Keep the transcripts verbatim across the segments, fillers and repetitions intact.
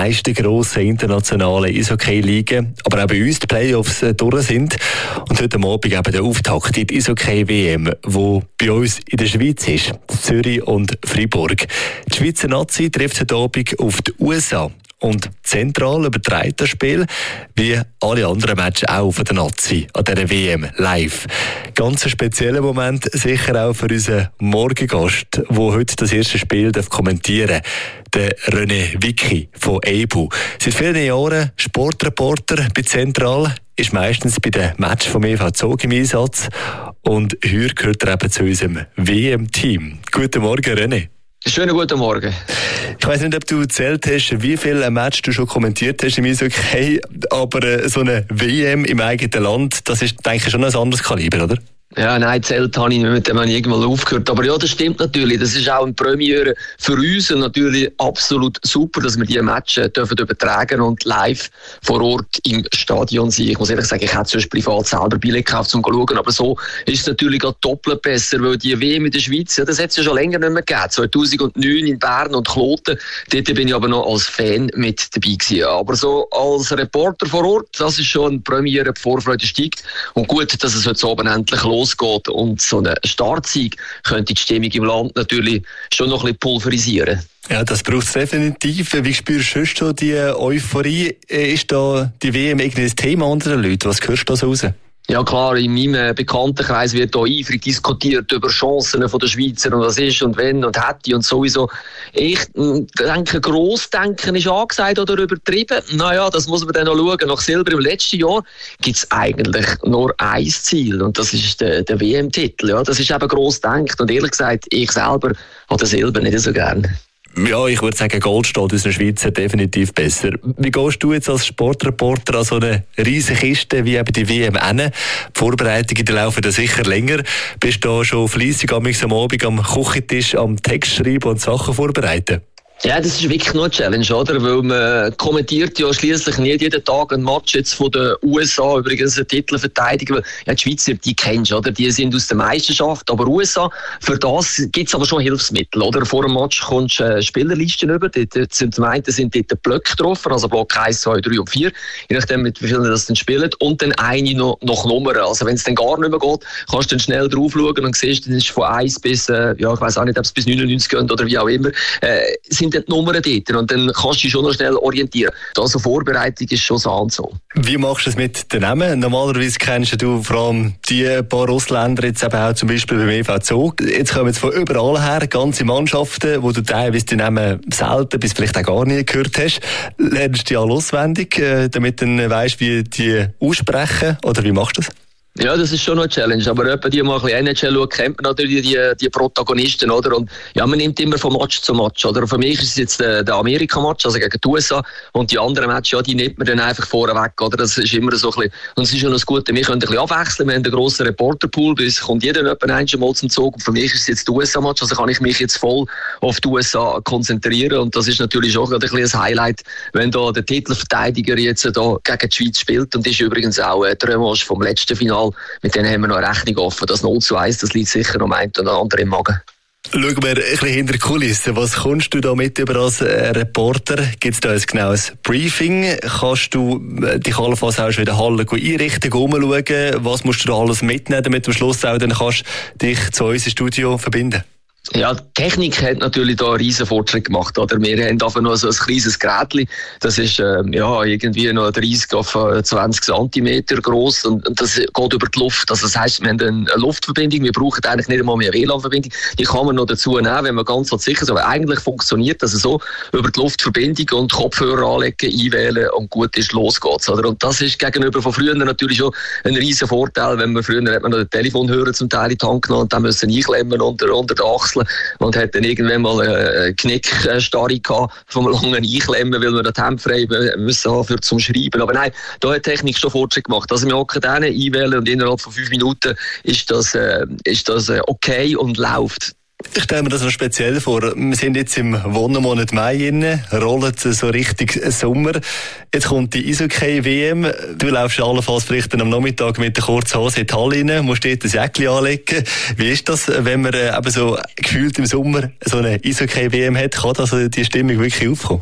meisten grossen internationalen Eishockey-Ligen, aber auch bei uns die Playoffs äh, durch sind. Und heute Abend eben der Auftakt in die Eishockey-W M, die bei uns in der Schweiz ist, Zürich und Freiburg. Die Schweizer Nazi trifft heute Abend auf die U S A. Und zentral überträgt das Spiel, wie alle anderen Matches auch von der Nazi, an dieser W M live. Ganz ein spezieller Moment, sicher auch für unseren Morgengast, der heute das erste Spiel kommentieren darf, der René Wicki von E B U. Seit vielen Jahren Sportreporter bei Zentral, ist meistens bei den Matches vom E V Zug im Einsatz und heute gehört er eben zu unserem W M-Team. Guten Morgen, René. Schönen guten Morgen. Ich weiss nicht, ob du erzählt hast, wie viele Matches du schon kommentiert hast im Eishockey, aber äh, so eine W M im eigenen Land, das ist, denke ich, schon ein anderes Kaliber, oder? Ja, nein, zählt habe ich nicht, mit dem habe ich irgendwann aufgehört. Aber ja, das stimmt natürlich. Das ist auch eine Premiere für uns und natürlich absolut super, dass wir diese Matches dürfen übertragen und live vor Ort im Stadion sein. Ich muss ehrlich sagen, ich hätte sonst privat selber Billett gekauft, um zu schauen. Aber so ist es natürlich auch doppelt besser, weil die W M in der Schweiz, ja, das hat es ja schon länger nicht mehr gegeben. zweitausendneun in Bern und Kloten. Dort bin ich aber noch als Fan mit dabei gewesen. Aber so als Reporter vor Ort, das ist schon eine Premiere, die Vorfreude steigt. Und gut, dass es heute Abend endlich losgeht. Und so ein Startsieg könnte die Stimmung im Land natürlich schon noch ein bisschen pulverisieren. Ja, das braucht es definitiv. Wie spürst du die Euphorie? Ist da die W M irgendwie ein Thema unter den Leuten? Was hörst du da so raus? Ja klar, in meinem Bekanntenkreis wird hier eifrig diskutiert über Chancen von der Schweizer und was ist und wenn und hätte und sowieso. Ich denke, Grossdenken ist angesagt oder übertrieben. Naja, das muss man dann noch schauen. Nach Silber im letzten Jahr gibt es eigentlich nur ein Ziel und das ist der, der W M-Titel. Ja, das ist eben Grossdenken und ehrlich gesagt, ich selber habe den Silber nicht so gern. Ja, ich würde sagen, Gold steht in der Schweiz definitiv besser. Wie gehst du jetzt als Sportreporter an so eine riesige Kiste wie eben die W M hin? Die Vorbereitungen die laufen da sicher länger. Bist du da schon fleissig am Abend am Küchentisch am Text schreiben und Sachen vorbereiten? Ja, das ist wirklich noch eine Challenge, oder? Weil man kommentiert ja schliesslich nicht jeden Tag ein Match jetzt von den U S A, übrigens eine Titelverteidigung. Ja, die Schweizer, die kennst du, oder? Die sind aus der Meisterschaft, aber U S A, für das gibt es aber schon Hilfsmittel, oder? Vor dem Match kommst du Spielerlisten über, dort sind zum einen sind dort Blöcke drauf, also Block eins, zwei, drei und vier, je nachdem, mit wie vielen das dann spielen, und dann eine noch, noch Nummern. Also wenn es dann gar nicht mehr geht, kannst du dann schnell drauf schauen und siehst, das ist von eins bis, äh, ja, ich weiss auch nicht, ob es bis neunundneunzig geht oder wie auch immer, äh, sind die Nummern dort und dann kannst du dich schon noch schnell orientieren. Also Vorbereitung ist schon so und so. Wie machst du es mit den Namen? Normalerweise kennst du vor allem die paar Ausländer, jetzt eben auch zum Beispiel beim E V Zug. Jetzt kommen jetzt von überall her ganze Mannschaften, wo du teilweise die Namen selten bis vielleicht auch gar nie gehört hast. Lernst du die alle auswendig, damit du dann weisst, wie die aussprechen? Oder wie machst du das? Ja, das ist schon noch eine Challenge. Aber wenn die mal ein bisschen N H L schaut, kennt man natürlich die, die Protagonisten, oder? Und ja, man nimmt immer von Match zu Match, oder? Für mich ist es jetzt der, der Amerika-Match, also gegen die U S A. Und die anderen Matches, ja, die nimmt man dann einfach vorweg, oder? Das ist immer so ein bisschen, und es ist schon das Gute, wir können ein bisschen abwechseln. Wir haben einen grossen Reporterpool, bis kommt jeder etwa einmal zum Zug. Und für mich ist es jetzt der U S A-Match, also kann ich mich jetzt voll auf die U S A konzentrieren. Und das ist natürlich auch ein bisschen ein Highlight, wenn da der Titelverteidiger jetzt da gegen die Schweiz spielt. Und das ist übrigens auch äh, der Revanche vom letzten Finale. Mit denen haben wir noch eine Rechnung offen. Das null zu eins, das liegt sicher noch ein oder andere im Magen. Schauen wir ein bisschen hinter die Kulissen. Was kommst du da mit über als Reporter? Gibt es da ein genaues Briefing? Kannst du dich allenfalls auch schon in der Halle einrichten, umschauen? Was musst du da alles mitnehmen, damit du am Schluss auch dann kannst dich zu uns im Studio verbinden? Ja, die Technik hat natürlich da einen riesen Fortschritt gemacht, oder? Wir haben einfach nur so ein kleines Gerätchen, das ist, ähm, ja, irgendwie noch dreißig auf zwanzig Zentimeter gross und, und das geht über die Luft. Also das heisst, wir haben eine Luftverbindung, wir brauchen eigentlich nicht einmal mehr eine W L A N-Verbindung. Die kann man noch dazu nehmen, wenn man ganz sicher ist, aber eigentlich funktioniert das so, über die Luftverbindung und Kopfhörer anlegen, einwählen und gut ist, los geht's, oder? Und das ist gegenüber von früher natürlich schon ein riesen Vorteil, wenn man früher hat man noch den Telefonhörer zum Teil in die Hand genommen und dann müssen einklemmen unter, unter der Achsel und hat dann irgendwann mal eine Knickstarre gehabt vom langen Einklemmen, weil wir das Hemd frei müssen haben für zum Schreiben. Aber nein, da hat die Technik schon Fortschritt gemacht. Also wir können denen einwählen und innerhalb von fünf Minuten ist das, äh, ist das äh, okay und läuft. Ich stelle mir das noch speziell vor. Wir sind jetzt im Wonnermonat Mai inne, rollen so richtig Sommer. Jetzt kommt die Eishockey-W M. Du läufst allenfalls vielleicht am Nachmittag mit der kurzen Hose in die Halle rein, musst dort ein Jäckchen anlegen. Wie ist das, wenn man eben so gefühlt im Sommer so eine Eishockey-W M hat? Kann das die Stimmung wirklich aufkommen?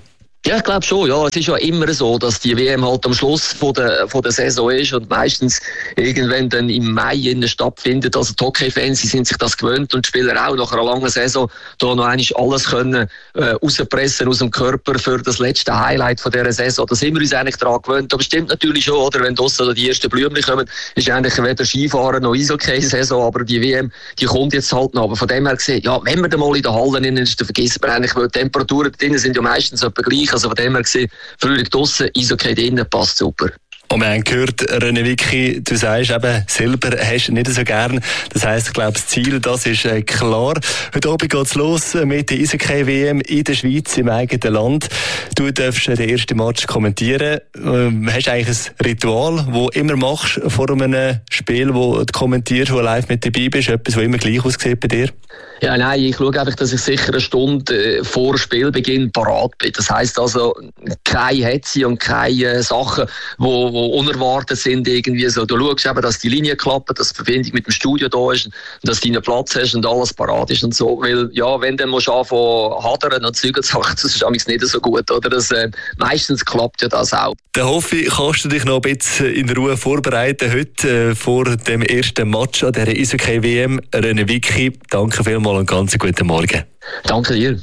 Ja, ich glaube schon. Ja, es ist ja immer so, dass die W M halt am Schluss von der, von der Saison ist und meistens irgendwann dann im Mai innen stattfindet. Also die Hockey-Fans, sie sind sich das gewöhnt und die Spieler auch nach einer langen Saison da noch einmal alles können äh, rauspressen aus dem Körper für das letzte Highlight von dieser Saison. Da sind wir uns eigentlich daran gewöhnt. Aber stimmt natürlich schon, oder wenn draussen die ersten Blümchen kommen, ist eigentlich weder Skifahren noch Eishockey-Saison, aber die W M, die kommt jetzt halt noch. Aber von dem her gesehen, ja, wenn man dann mal in der Halle innen ist, dann vergisst man eigentlich, weil die Temperaturen drinnen sind ja meistens etwa gleich. Also von dem her gesehen, Frühling draussen, Eishockey drinnen, passt super. Und wir haben gehört, René Wicki, du sagst eben, Silber hast du nicht so gern. Das heisst, ich glaube, das Ziel, das ist äh, klar. Heute Abend geht es los mit der Eishockey-W M in der Schweiz, im eigenen Land. Du darfst den ersten Match kommentieren. Ähm, hast du eigentlich ein Ritual, das du immer machst vor einem Spiel, wo du kommentierst, wo du live mit dabei bist? Etwas, das immer gleich aussieht bei dir? Ja, nein, ich schaue einfach, dass ich sicher eine Stunde äh, vor Spielbeginn parat bin. Das heisst also, keine Hetze und keine äh, Sachen, die unerwartet sind irgendwie so. Du schaust eben, dass die Linie klappt, dass die Verbindung mit dem Studio da ist, dass du deinen Platz hast und alles parat ist und so. Weil, ja, wenn dann musst du anfangen hadern und Zeug sagen, das ist amigs nicht so gut, oder? Das, äh, meistens klappt ja das auch. Dann hoffe ich, kannst du dich noch ein bisschen in Ruhe vorbereiten heute äh, vor dem ersten Match an dieser Eishockey-W M. René Wicki, danke vielmals und ganz guten Morgen. Danke dir.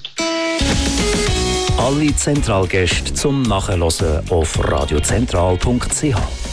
Alle Zentralgäste zum Nachhören auf radiozentral punkt c h.